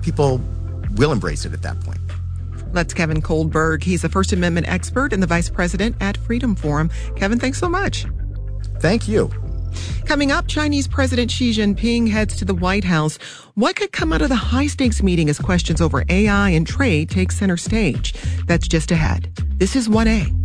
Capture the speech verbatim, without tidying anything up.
people will embrace it at that point. That's Kevin Koldberg. He's a First Amendment expert and the vice president at Freedom Forum. Kevin, thanks so much. Thank you. Coming up, Chinese President Xi Jinping heads to the White House. What could come out of the high-stakes meeting as questions over A I and trade take center stage? That's just ahead. This is one A.